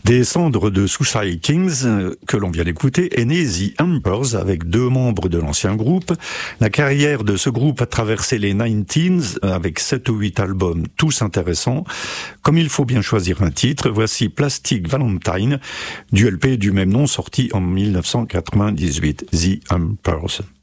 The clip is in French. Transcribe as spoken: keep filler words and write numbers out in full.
Des cendres de Suicide Kings, que l'on vient d'écouter, est né The Emperors avec deux membres de l'ancien groupe. La carrière de ce groupe a traversé les nineties avec sept ou huit albums, tous intéressants. Comme il faut bien choisir un titre, voici Plastic Valentine, du L P du même nom sorti en mille neuf cent quatre-vingt-dix-huit, The Emperors.